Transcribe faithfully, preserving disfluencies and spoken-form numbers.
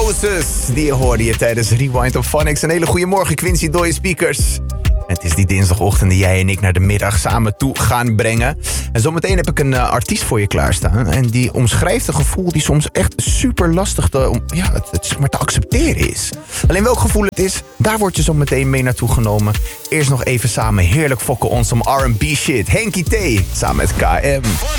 Roses. Die hoorde je tijdens Rewind of Phonics. Een hele goede morgen, Quincy door je speakers. Het is die dinsdagochtend die jij en ik naar de middag samen toe gaan brengen. En zometeen heb ik een uh, artiest voor je klaarstaan. En die omschrijft een gevoel die soms echt super lastig te, om, ja, het, het maar te accepteren is. Alleen welk gevoel het is, daar word je zo meteen mee naartoe genomen. Eerst nog even samen heerlijk fokken on some R en B shit. Henky T, samen met K M.